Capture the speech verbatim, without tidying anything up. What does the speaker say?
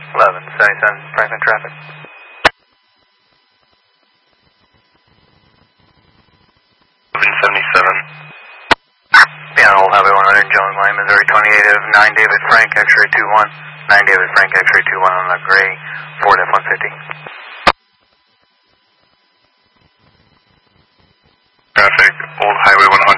eleven seventy-seven Franklin traffic. eleven seventy-seven. Yeah, Old Highway one hundred, Jones Lane, Missouri twenty-eight of nine David Frank, X-ray two one. nine David Frank, X-ray two one on the gray, Ford F one fifty. Traffic, Old Highway one hundred.